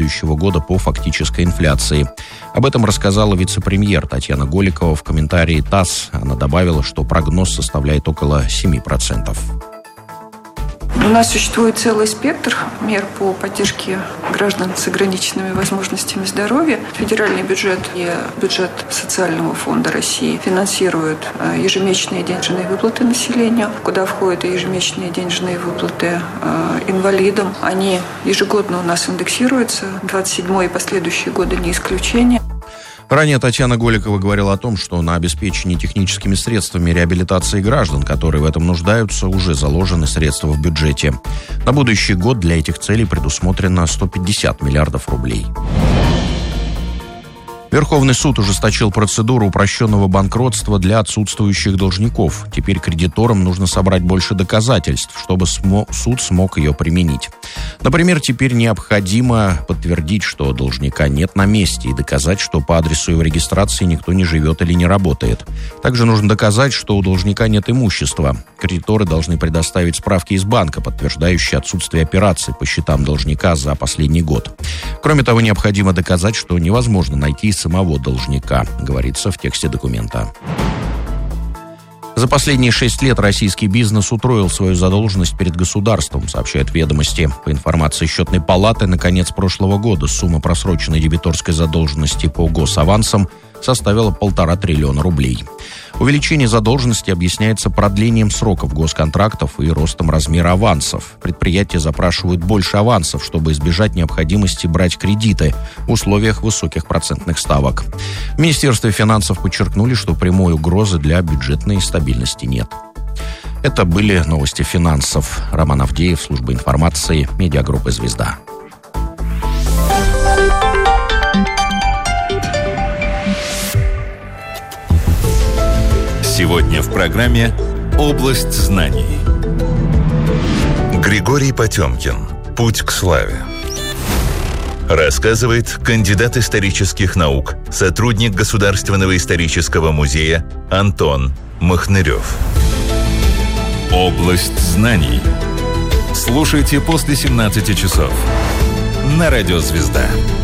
следующего года по фактической инфляции. Об этом рассказала вице-премьер Татьяна Голикова в комментарии ТАСС. Она добавила, что прогноз составляет около 7%. У нас существует целый спектр мер по поддержке граждан с ограниченными возможностями здоровья. Федеральный бюджет и бюджет Социального фонда России финансируют ежемесячные денежные выплаты населению, куда входят и ежемесячные денежные выплаты инвалидам. Они ежегодно у нас индексируются, 27-й и последующие годы не исключение. Ранее Татьяна Голикова говорила о том, что на обеспечении техническими средствами реабилитации граждан, которые в этом нуждаются, уже заложены средства в бюджете. На будущий год для этих целей предусмотрено 150 миллиардов рублей. Верховный суд ужесточил процедуру упрощенного банкротства для отсутствующих должников. Теперь кредиторам нужно собрать больше доказательств, чтобы суд смог ее применить. Например, теперь необходимо подтвердить, что должника нет на месте, и доказать, что по адресу его регистрации никто не живет или не работает. Также нужно доказать, что у должника нет имущества. Кредиторы должны предоставить справки из банка, подтверждающие отсутствие операций по счетам должника за последний год. Кроме того, необходимо доказать, что невозможно найти самого должника, говорится в тексте документа. За последние 6 лет российский бизнес утроил свою задолженность перед государством, сообщают «Ведомости». По информации Счетной палаты, на конец прошлого года сумма просроченной дебиторской задолженности по госавансам составила 1,5 триллиона рублей. Увеличение задолженности объясняется продлением сроков госконтрактов и ростом размера авансов. Предприятия запрашивают больше авансов, чтобы избежать необходимости брать кредиты в условиях высоких процентных ставок. В Министерстве финансов подчеркнули, что прямой угрозы для бюджетной стабильности нет. Это были новости финансов. Роман Авдеев, служба информации, медиагруппа «Звезда». Сегодня в программе «Область знаний». Григорий Потемкин. Путь к славе. Рассказывает кандидат исторических наук, сотрудник Государственного исторического музея Антон Махнырев. «Область знаний». Слушайте после 17 часов на радио «Звезда».